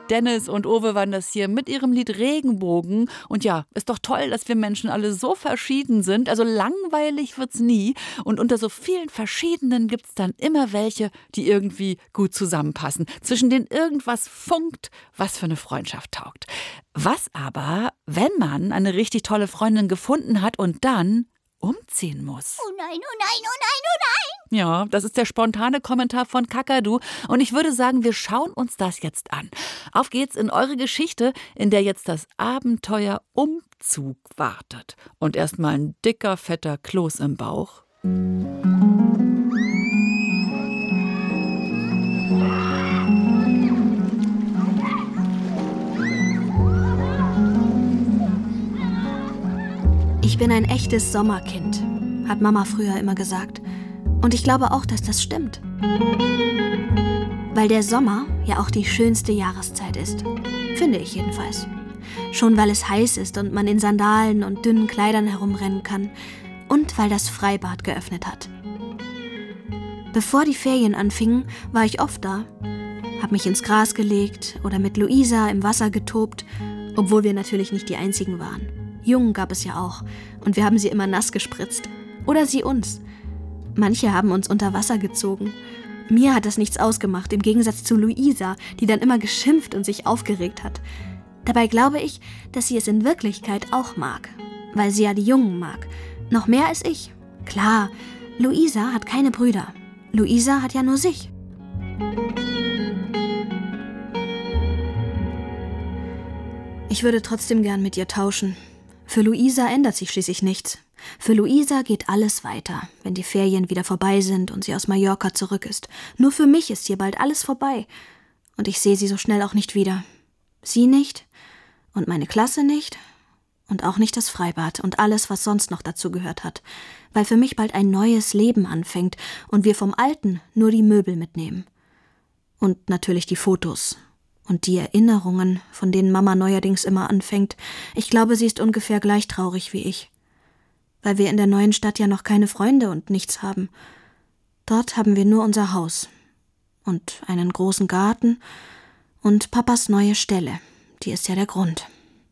Dennis und Owe waren das hier mit ihrem Lied Regenbogen. Und ja, ist doch toll, dass wir Menschen alle so verschieden sind. Also langweilig wird's nie. Und unter so vielen Verschiedenen gibt's dann immer welche, die irgendwie gut zusammenpassen. Zwischen denen irgendwas funkt, was für eine Freundschaft taugt. Was aber, wenn man eine richtig tolle Freundin gefunden hat und dann umziehen muss? Oh nein, oh nein, oh nein, oh nein! Ja, das ist der spontane Kommentar von Kakadu. Und ich würde sagen, wir schauen uns das jetzt an. Auf geht's in eure Geschichte, in der jetzt das Abenteuer Umzug wartet. Und erstmal ein dicker, fetter Kloß im Bauch. Ich bin ein echtes Sommerkind, hat Mama früher immer gesagt. Und ich glaube auch, dass das stimmt. Weil der Sommer ja auch die schönste Jahreszeit ist. Finde ich jedenfalls. Schon weil es heiß ist und man in Sandalen und dünnen Kleidern herumrennen kann. Und weil das Freibad geöffnet hat. Bevor die Ferien anfingen, war ich oft da. Hab mich ins Gras gelegt oder mit Luisa im Wasser getobt, obwohl wir natürlich nicht die Einzigen waren. Jungen gab es ja auch und wir haben sie immer nass gespritzt. Oder sie uns. Manche haben uns unter Wasser gezogen. Mir hat das nichts ausgemacht, im Gegensatz zu Luisa, die dann immer geschimpft und sich aufgeregt hat. Dabei glaube ich, dass sie es in Wirklichkeit auch mag, weil sie ja die Jungen mag. Noch mehr als ich. Klar, Luisa hat keine Brüder. Luisa hat ja nur sich. Ich würde trotzdem gern mit ihr tauschen. Für Luisa ändert sich schließlich nichts. Für Luisa geht alles weiter, wenn die Ferien wieder vorbei sind und sie aus Mallorca zurück ist. Nur für mich ist hier bald alles vorbei. Und ich sehe sie so schnell auch nicht wieder. Sie nicht und meine Klasse nicht und auch nicht das Freibad und alles, was sonst noch dazu gehört hat. Weil für mich bald ein neues Leben anfängt und wir vom Alten nur die Möbel mitnehmen. Und natürlich die Fotos. Und die Erinnerungen, von denen Mama neuerdings immer anfängt. Ich glaube, sie ist ungefähr gleich traurig wie ich. Weil wir in der neuen Stadt ja noch keine Freunde und nichts haben. Dort haben wir nur unser Haus. Und einen großen Garten. Und Papas neue Stelle. Die ist ja der Grund.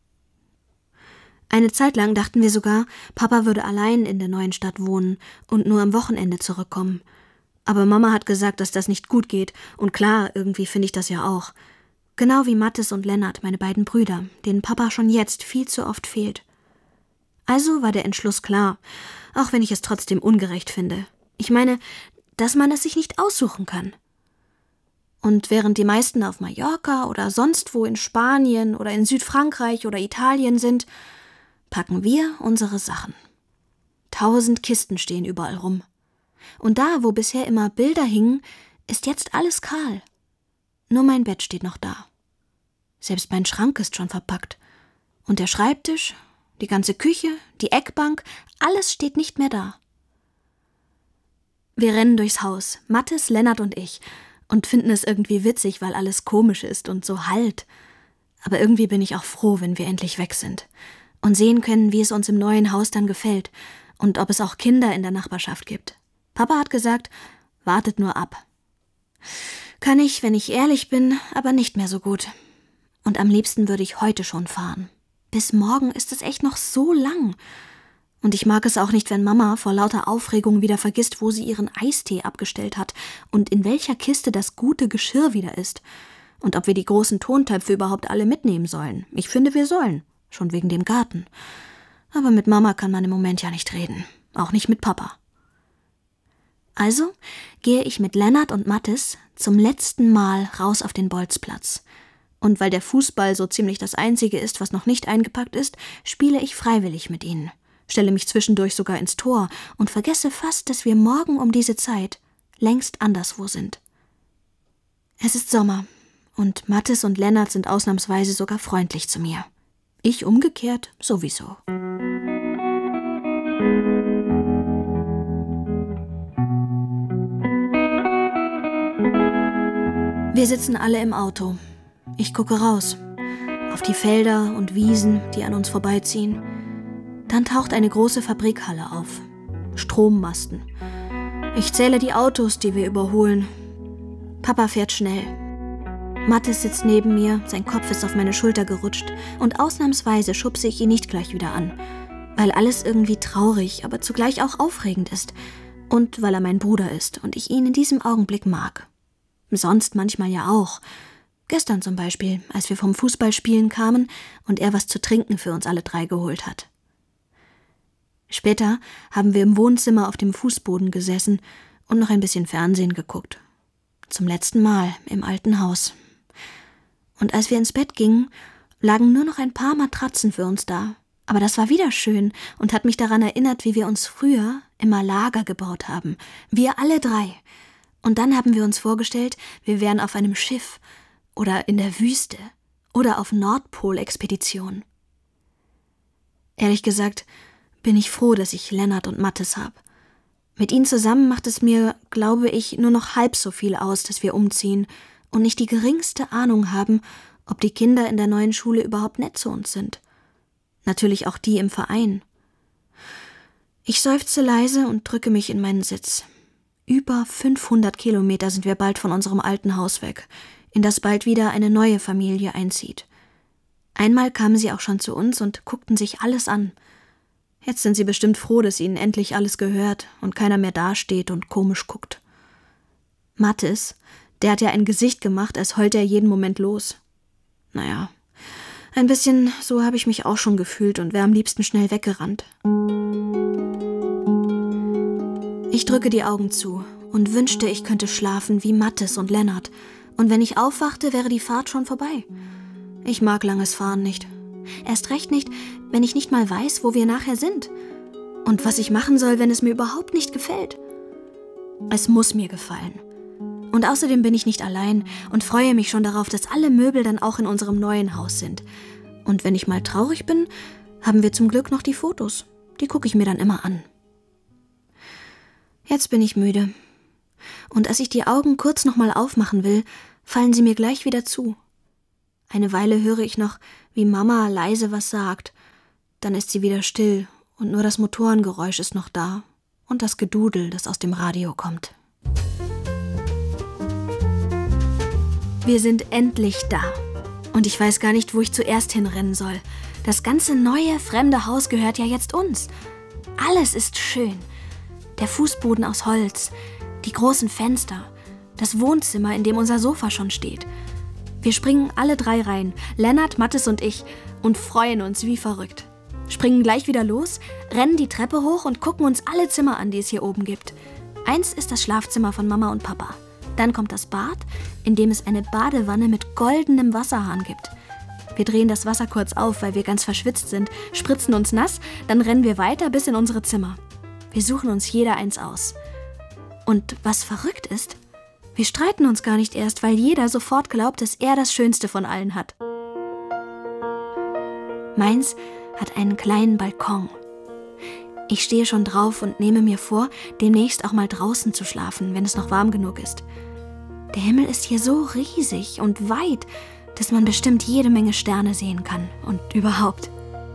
Eine Zeit lang dachten wir sogar, Papa würde allein in der neuen Stadt wohnen und nur am Wochenende zurückkommen. Aber Mama hat gesagt, dass das nicht gut geht. Und klar, irgendwie finde ich das ja auch. Genau wie Mathis und Lennart, meine beiden Brüder, denen Papa schon jetzt viel zu oft fehlt. Also war der Entschluss klar, auch wenn ich es trotzdem ungerecht finde. Ich meine, dass man es sich nicht aussuchen kann. Und während die meisten auf Mallorca oder sonst wo in Spanien oder in Südfrankreich oder Italien sind, packen wir unsere Sachen. 1000 Kisten stehen überall rum. Und da, wo bisher immer Bilder hingen, ist jetzt alles kahl. Nur mein Bett steht noch da. Selbst mein Schrank ist schon verpackt. Und der Schreibtisch, die ganze Küche, die Eckbank, alles steht nicht mehr da. Wir rennen durchs Haus, Mathis, Lennart und ich, und finden es irgendwie witzig, weil alles komisch ist und so halt. Aber irgendwie bin ich auch froh, wenn wir endlich weg sind und sehen können, wie es uns im neuen Haus dann gefällt und ob es auch Kinder in der Nachbarschaft gibt. Papa hat gesagt, wartet nur ab. Kann ich, wenn ich ehrlich bin, aber nicht mehr so gut. Und am liebsten würde ich heute schon fahren. Bis morgen ist es echt noch so lang. Und ich mag es auch nicht, wenn Mama vor lauter Aufregung wieder vergisst, wo sie ihren Eistee abgestellt hat und in welcher Kiste das gute Geschirr wieder ist. Und ob wir die großen Tontöpfe überhaupt alle mitnehmen sollen. Ich finde, wir sollen. Schon wegen dem Garten. Aber mit Mama kann man im Moment ja nicht reden. Auch nicht mit Papa. Also gehe ich mit Lennart und Mathis zum letzten Mal raus auf den Bolzplatz. Und weil der Fußball so ziemlich das Einzige ist, was noch nicht eingepackt ist, spiele ich freiwillig mit ihnen. Stelle mich zwischendurch sogar ins Tor und vergesse fast, dass wir morgen um diese Zeit längst anderswo sind. Es ist Sommer und Mathis und Lennart sind ausnahmsweise sogar freundlich zu mir. Ich umgekehrt sowieso. Wir sitzen alle im Auto. Ich gucke raus, auf die Felder und Wiesen, die an uns vorbeiziehen. Dann taucht eine große Fabrikhalle auf. Strommasten. Ich zähle die Autos, die wir überholen. Papa fährt schnell. Mathis sitzt neben mir, sein Kopf ist auf meine Schulter gerutscht und ausnahmsweise schubse ich ihn nicht gleich wieder an, weil alles irgendwie traurig, aber zugleich auch aufregend ist und weil er mein Bruder ist und ich ihn in diesem Augenblick mag. Sonst manchmal ja auch. Gestern zum Beispiel, als wir vom Fußballspielen kamen und er was zu trinken für uns alle 3 geholt hat. Später haben wir im Wohnzimmer auf dem Fußboden gesessen und noch ein bisschen Fernsehen geguckt. Zum letzten Mal im alten Haus. Und als wir ins Bett gingen, lagen nur noch ein paar Matratzen für uns da. Aber das war wieder schön und hat mich daran erinnert, wie wir uns früher immer Lager gebaut haben. Wir alle 3. Und dann haben wir uns vorgestellt, wir wären auf einem Schiff oder in der Wüste oder auf Nordpol-Expedition. Ehrlich gesagt bin ich froh, dass ich Lennart und Mathis habe. Mit ihnen zusammen macht es mir, glaube ich, nur noch halb so viel aus, dass wir umziehen und nicht die geringste Ahnung haben, ob die Kinder in der neuen Schule überhaupt nett zu uns sind. Natürlich auch die im Verein. Ich seufze leise und drücke mich in meinen Sitz. Über 500 Kilometer sind wir bald von unserem alten Haus weg, in das bald wieder eine neue Familie einzieht. Einmal kamen sie auch schon zu uns und guckten sich alles an. Jetzt sind sie bestimmt froh, dass ihnen endlich alles gehört und keiner mehr dasteht und komisch guckt. Mathis, der hat ja ein Gesicht gemacht, als heult er jeden Moment los. Naja, ein bisschen so habe ich mich auch schon gefühlt und wäre am liebsten schnell weggerannt. Ich drücke die Augen zu und wünschte, ich könnte schlafen wie Mathis und Lennart. Und wenn ich aufwachte, wäre die Fahrt schon vorbei. Ich mag langes Fahren nicht. Erst recht nicht, wenn ich nicht mal weiß, wo wir nachher sind. Und was ich machen soll, wenn es mir überhaupt nicht gefällt. Es muss mir gefallen. Und außerdem bin ich nicht allein und freue mich schon darauf, dass alle Möbel dann auch in unserem neuen Haus sind. Und wenn ich mal traurig bin, haben wir zum Glück noch die Fotos. Die gucke ich mir dann immer an. Jetzt bin ich müde. Und als ich die Augen kurz nochmal aufmachen will, fallen sie mir gleich wieder zu. Eine Weile höre ich noch, wie Mama leise was sagt. Dann ist sie wieder still und nur das Motorengeräusch ist noch da und das Gedudel, das aus dem Radio kommt. Wir sind endlich da. Und ich weiß gar nicht, wo ich zuerst hinrennen soll. Das ganze neue, fremde Haus gehört ja jetzt uns. Alles ist schön. Der Fußboden aus Holz, die großen Fenster, das Wohnzimmer, in dem unser Sofa schon steht. Wir springen alle 3 rein, Lennart, Mathis und ich, und freuen uns wie verrückt. Springen gleich wieder los, rennen die Treppe hoch und gucken uns alle Zimmer an, die es hier oben gibt. Eins ist das Schlafzimmer von Mama und Papa. Dann kommt das Bad, in dem es eine Badewanne mit goldenem Wasserhahn gibt. Wir drehen das Wasser kurz auf, weil wir ganz verschwitzt sind, spritzen uns nass, dann rennen wir weiter bis in unsere Zimmer. Wir suchen uns jeder eins aus. Und was verrückt ist, wir streiten uns gar nicht erst, weil jeder sofort glaubt, dass er das Schönste von allen hat. Meins hat einen kleinen Balkon. Ich stehe schon drauf und nehme mir vor, demnächst auch mal draußen zu schlafen, wenn es noch warm genug ist. Der Himmel ist hier so riesig und weit, dass man bestimmt jede Menge Sterne sehen kann und überhaupt.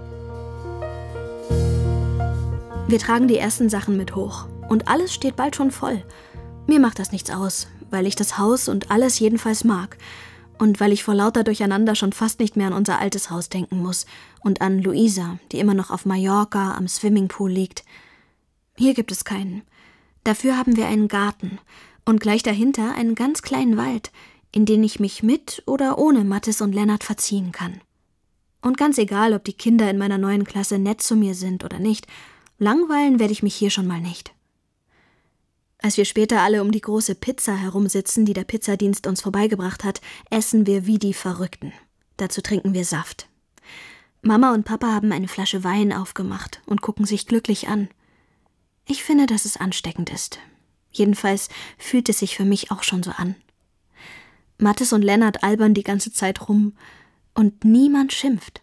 Wir tragen die ersten Sachen mit hoch und alles steht bald schon voll. Mir macht das nichts aus, weil ich das Haus und alles jedenfalls mag und weil ich vor lauter Durcheinander schon fast nicht mehr an unser altes Haus denken muss und an Luisa, die immer noch auf Mallorca am Swimmingpool liegt. Hier gibt es keinen. Dafür haben wir einen Garten und gleich dahinter einen ganz kleinen Wald, in den ich mich mit oder ohne Mathis und Lennart verziehen kann. Und ganz egal, ob die Kinder in meiner neuen Klasse nett zu mir sind oder nicht, langweilen werde ich mich hier schon mal nicht. Als wir später alle um die große Pizza herumsitzen, die der Pizzadienst uns vorbeigebracht hat, essen wir wie die Verrückten. Dazu trinken wir Saft. Mama und Papa haben eine Flasche Wein aufgemacht und gucken sich glücklich an. Ich finde, dass es ansteckend ist. Jedenfalls fühlt es sich für mich auch schon so an. Mathis und Lennart albern die ganze Zeit rum und niemand schimpft.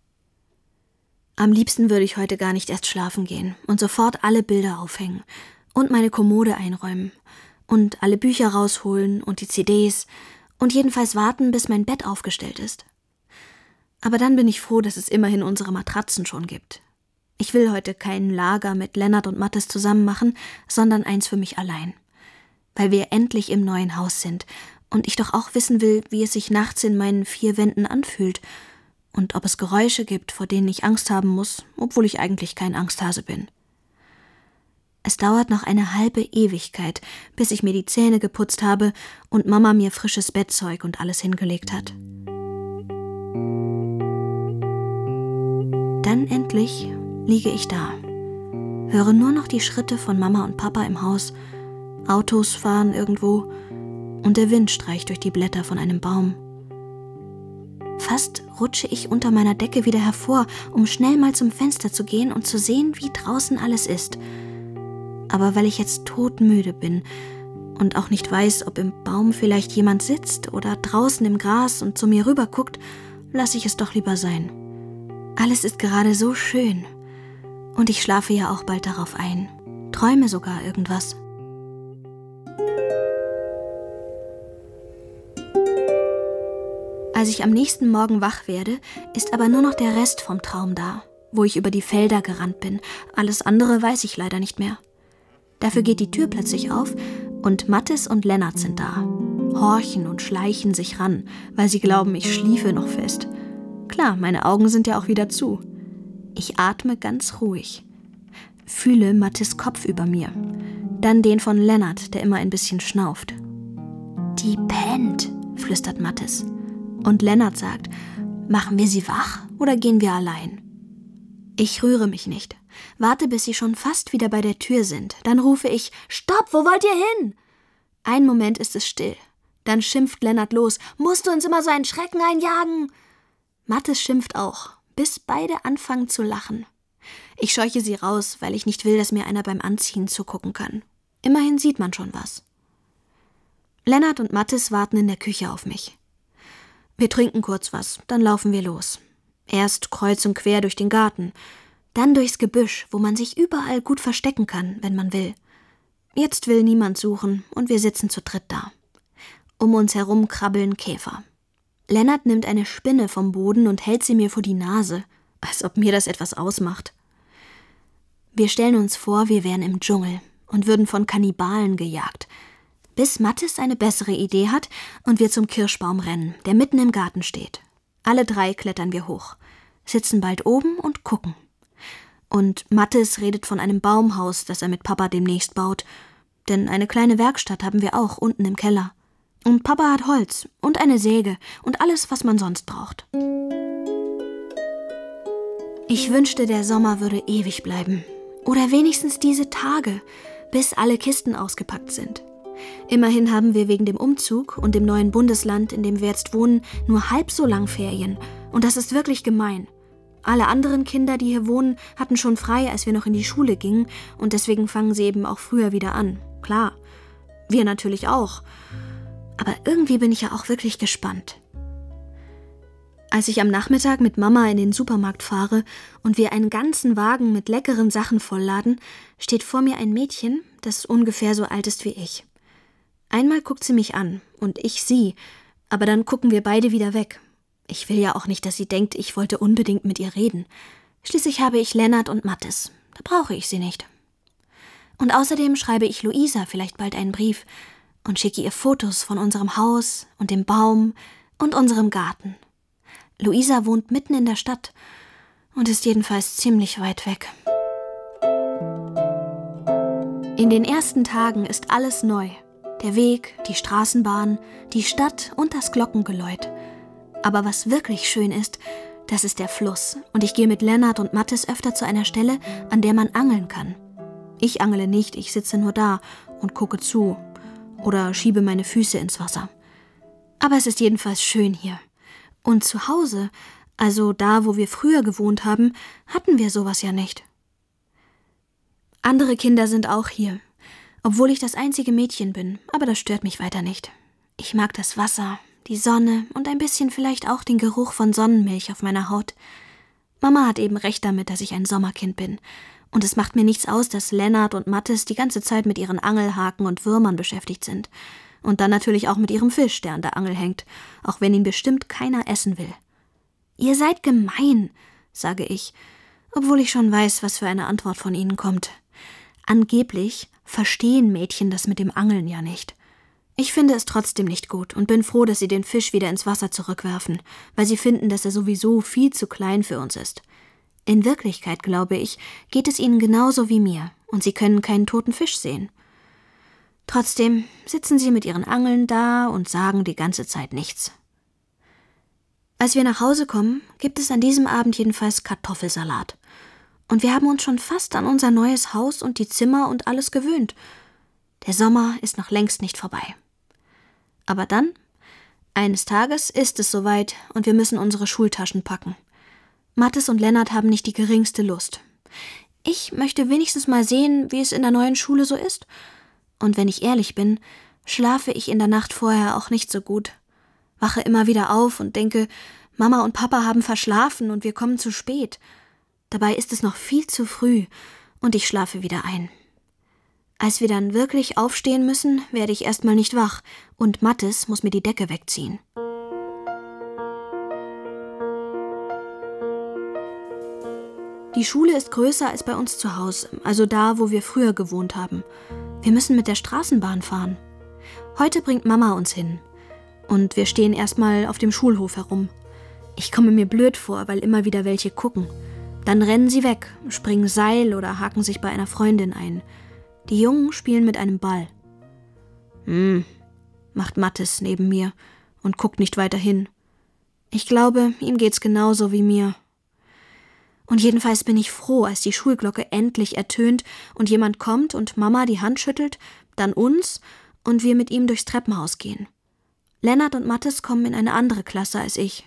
Am liebsten würde ich heute gar nicht erst schlafen gehen und sofort alle Bilder aufhängen und meine Kommode einräumen und alle Bücher rausholen und die CDs und jedenfalls warten, bis mein Bett aufgestellt ist. Aber dann bin ich froh, dass es immerhin unsere Matratzen schon gibt. Ich will heute kein Lager mit Lennart und Mathis zusammen machen, sondern eins für mich allein. Weil wir endlich im neuen Haus sind Und ich doch auch wissen will, wie es sich nachts in meinen 4 Wänden anfühlt und ob es Geräusche gibt, vor denen ich Angst haben muss, obwohl ich eigentlich kein Angsthase bin. Es dauert noch eine halbe Ewigkeit, bis ich mir die Zähne geputzt habe und Mama mir frisches Bettzeug und alles hingelegt hat. Dann endlich liege ich da, höre nur noch die Schritte von Mama und Papa im Haus, Autos fahren irgendwo und der Wind streicht durch die Blätter von einem Baum. Fast rutsche ich unter meiner Decke wieder hervor, um schnell mal zum Fenster zu gehen und zu sehen, wie draußen alles ist. Aber weil ich jetzt todmüde bin und auch nicht weiß, ob im Baum vielleicht jemand sitzt oder draußen im Gras und zu mir rüber guckt, lasse ich es doch lieber sein. Alles ist gerade so schön. Und ich schlafe ja auch bald darauf ein. Träume sogar irgendwas. Als ich am nächsten Morgen wach werde, ist aber nur noch der Rest vom Traum da, wo ich über die Felder gerannt bin. Alles andere weiß ich leider nicht mehr. Dafür geht die Tür plötzlich auf und Mattis und Lennart sind da. Horchen und schleichen sich ran, weil sie glauben, ich schliefe noch fest. Klar, meine Augen sind ja auch wieder zu. Ich atme ganz ruhig. Fühle Mattis Kopf über mir. Dann den von Lennart, der immer ein bisschen schnauft. Die pennt, flüstert Mattis. Und Lennart sagt, machen wir sie wach oder gehen wir allein? Ich rühre mich nicht. Warte, bis sie schon fast wieder bei der Tür sind. Dann rufe ich, Stopp, wo wollt ihr hin? Einen Moment ist es still. Dann schimpft Lennart los, musst du uns immer so einen Schrecken einjagen? Mattis schimpft auch, bis beide anfangen zu lachen. Ich scheuche sie raus, weil ich nicht will, dass mir einer beim Anziehen zugucken kann. Immerhin sieht man schon was. Lennart und Mattis warten in der Küche auf mich. Wir trinken kurz was, dann laufen wir los. Erst kreuz und quer durch den Garten, dann durchs Gebüsch, wo man sich überall gut verstecken kann, wenn man will. Jetzt will niemand suchen und wir sitzen zu dritt da. Um uns herum krabbeln Käfer. Lennart nimmt eine Spinne vom Boden und hält sie mir vor die Nase, als ob mir das etwas ausmacht. Wir stellen uns vor, wir wären im Dschungel und würden von Kannibalen gejagt, bis Mattis eine bessere Idee hat und wir zum Kirschbaum rennen, der mitten im Garten steht. Alle 3 klettern wir hoch, sitzen bald oben und gucken. Und Mattis redet von einem Baumhaus, das er mit Papa demnächst baut, denn eine kleine Werkstatt haben wir auch unten im Keller. Und Papa hat Holz und eine Säge und alles, was man sonst braucht. Ich wünschte, der Sommer würde ewig bleiben. Oder wenigstens diese Tage, bis alle Kisten ausgepackt sind. Immerhin haben wir wegen dem Umzug und dem neuen Bundesland, in dem wir jetzt wohnen, nur halb so lang Ferien. Und das ist wirklich gemein. Alle anderen Kinder, die hier wohnen, hatten schon frei, als wir noch in die Schule gingen. Und deswegen fangen sie eben auch früher wieder an. Klar, wir natürlich auch. Aber irgendwie bin ich ja auch wirklich gespannt. Als ich am Nachmittag mit Mama in den Supermarkt fahre und wir einen ganzen Wagen mit leckeren Sachen vollladen, steht vor mir ein Mädchen, das ungefähr so alt ist wie ich. Einmal guckt sie mich an und ich sie, aber dann gucken wir beide wieder weg. Ich will ja auch nicht, dass sie denkt, ich wollte unbedingt mit ihr reden. Schließlich habe ich Lennart und Mattis. Da brauche ich sie nicht. Und außerdem schreibe ich Luisa vielleicht bald einen Brief und schicke ihr Fotos von unserem Haus und dem Baum und unserem Garten. Luisa wohnt mitten in der Stadt und ist jedenfalls ziemlich weit weg. In den ersten Tagen ist alles neu. Der Weg, die Straßenbahn, die Stadt und das Glockengeläut. Aber was wirklich schön ist, das ist der Fluss. Und ich gehe mit Lennart und Mattis öfter zu einer Stelle, an der man angeln kann. Ich angle nicht, ich sitze nur da und gucke zu oder schiebe meine Füße ins Wasser. Aber es ist jedenfalls schön hier. Und zu Hause, also da, wo wir früher gewohnt haben, hatten wir sowas ja nicht. Andere Kinder sind auch hier, obwohl ich das einzige Mädchen bin, aber das stört mich weiter nicht. Ich mag das Wasser, die Sonne und ein bisschen vielleicht auch den Geruch von Sonnenmilch auf meiner Haut. Mama hat eben recht damit, dass ich ein Sommerkind bin. Und es macht mir nichts aus, dass Lennart und Mattis die ganze Zeit mit ihren Angelhaken und Würmern beschäftigt sind. Und dann natürlich auch mit ihrem Fisch, der an der Angel hängt, auch wenn ihn bestimmt keiner essen will. Ihr seid gemein, sage ich, obwohl ich schon weiß, was für eine Antwort von ihnen kommt. Angeblich verstehen Mädchen das mit dem Angeln ja nicht. Ich finde es trotzdem nicht gut und bin froh, dass sie den Fisch wieder ins Wasser zurückwerfen, weil sie finden, dass er sowieso viel zu klein für uns ist. In Wirklichkeit, glaube ich, geht es ihnen genauso wie mir und sie können keinen toten Fisch sehen. Trotzdem sitzen sie mit ihren Angeln da und sagen die ganze Zeit nichts. Als wir nach Hause kommen, gibt es an diesem Abend jedenfalls Kartoffelsalat. Und wir haben uns schon fast an unser neues Haus und die Zimmer und alles gewöhnt. Der Sommer ist noch längst nicht vorbei. Aber dann, eines Tages ist es soweit und wir müssen unsere Schultaschen packen. Mathis und Lennart haben nicht die geringste Lust. Ich möchte wenigstens mal sehen, wie es in der neuen Schule so ist. Und wenn ich ehrlich bin, schlafe ich in der Nacht vorher auch nicht so gut. Wache immer wieder auf und denke, Mama und Papa haben verschlafen und wir kommen zu spät. Dabei ist es noch viel zu früh und ich schlafe wieder ein. Als wir dann wirklich aufstehen müssen, werde ich erstmal nicht wach und Mathis muss mir die Decke wegziehen. Die Schule ist größer als bei uns zu Hause, also da, wo wir früher gewohnt haben. Wir müssen mit der Straßenbahn fahren. Heute bringt Mama uns hin. Und wir stehen erstmal auf dem Schulhof herum. Ich komme mir blöd vor, weil immer wieder welche gucken. Dann rennen sie weg, springen Seil oder haken sich bei einer Freundin ein. Die Jungen spielen mit einem Ball. Macht Mathis neben mir und guckt nicht weiter hin. Ich glaube, ihm geht's genauso wie mir. Und jedenfalls bin ich froh, als die Schulglocke endlich ertönt und jemand kommt und Mama die Hand schüttelt, dann uns und wir mit ihm durchs Treppenhaus gehen. Lennart und Mathis kommen in eine andere Klasse als ich.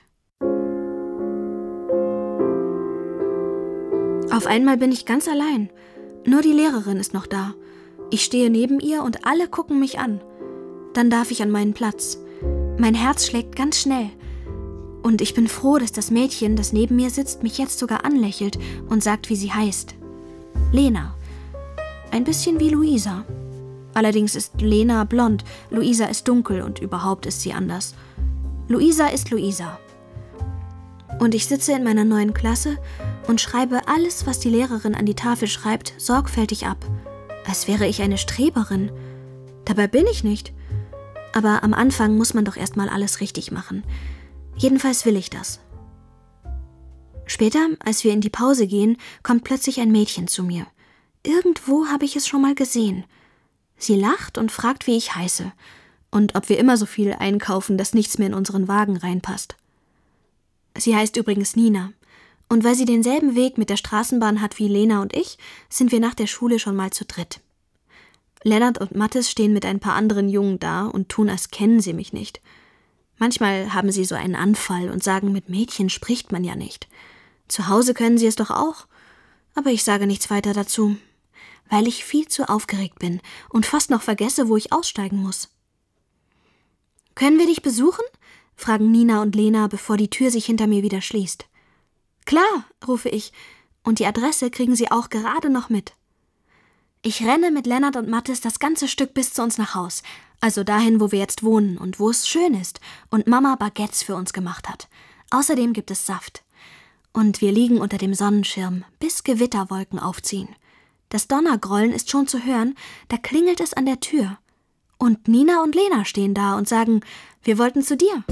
Auf einmal bin ich ganz allein. Nur die Lehrerin ist noch da. Ich stehe neben ihr und alle gucken mich an. Dann darf ich an meinen Platz. Mein Herz schlägt ganz schnell. Und ich bin froh, dass das Mädchen, das neben mir sitzt, mich jetzt sogar anlächelt und sagt, wie sie heißt. Lena. Ein bisschen wie Luisa. Allerdings ist Lena blond, Luisa ist dunkel und überhaupt ist sie anders. Luisa ist Luisa. Und ich sitze in meiner neuen Klasse und schreibe alles, was die Lehrerin an die Tafel schreibt, sorgfältig ab. Als wäre ich eine Streberin. Dabei bin ich nicht. Aber am Anfang muss man doch erstmal alles richtig machen. Jedenfalls will ich das. Später, als wir in die Pause gehen, kommt plötzlich ein Mädchen zu mir. Irgendwo habe ich es schon mal gesehen. Sie lacht und fragt, wie ich heiße und ob wir immer so viel einkaufen, dass nichts mehr in unseren Wagen reinpasst. Sie heißt übrigens Nina. Und weil sie denselben Weg mit der Straßenbahn hat wie Lena und ich, sind wir nach der Schule schon mal zu dritt. Lennart und Mathis stehen mit ein paar anderen Jungen da und tun, als kennen sie mich nicht. Manchmal haben sie so einen Anfall und sagen, mit Mädchen spricht man ja nicht. Zu Hause können sie es doch auch. Aber ich sage nichts weiter dazu, weil ich viel zu aufgeregt bin und fast noch vergesse, wo ich aussteigen muss. »Können wir dich besuchen?« fragen Nina und Lena, bevor die Tür sich hinter mir wieder schließt. »Klar«, rufe ich, und die Adresse kriegen sie auch gerade noch mit. Ich renne mit Lennart und Mathis das ganze Stück bis zu uns nach Haus, also dahin, wo wir jetzt wohnen und wo es schön ist und Mama Baguettes für uns gemacht hat. Außerdem gibt es Saft. Und wir liegen unter dem Sonnenschirm, bis Gewitterwolken aufziehen. Das Donnergrollen ist schon zu hören, da klingelt es an der Tür. Und Nina und Lena stehen da und sagen, wir wollten zu dir.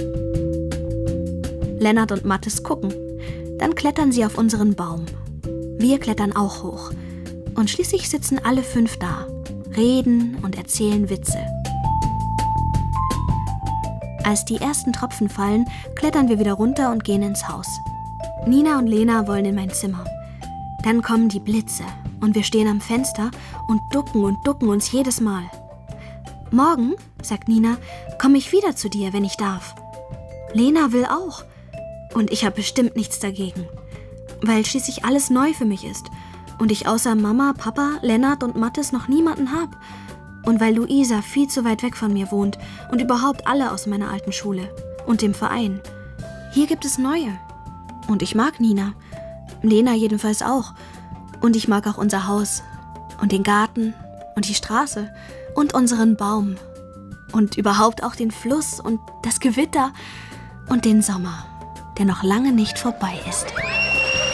Lennart und Mathis gucken. Dann klettern sie auf unseren Baum. Wir klettern auch hoch. Und schließlich sitzen alle 5 da, reden und erzählen Witze. Als die ersten Tropfen fallen, klettern wir wieder runter und gehen ins Haus. Nina und Lena wollen in mein Zimmer. Dann kommen die Blitze und wir stehen am Fenster und ducken uns jedes Mal. Morgen, sagt Nina, komme ich wieder zu dir, wenn ich darf. Lena will auch. Und ich habe bestimmt nichts dagegen, weil schließlich alles neu für mich ist und ich außer Mama, Papa, Lennart und Mathis noch niemanden habe. Und weil Luisa viel zu weit weg von mir wohnt und überhaupt alle aus meiner alten Schule und dem Verein. Hier gibt es neue. Und ich mag Nina, Lena jedenfalls auch. Und ich mag auch unser Haus und den Garten und die Straße und unseren Baum und überhaupt auch den Fluss und das Gewitter und den Sommer, der noch lange nicht vorbei ist.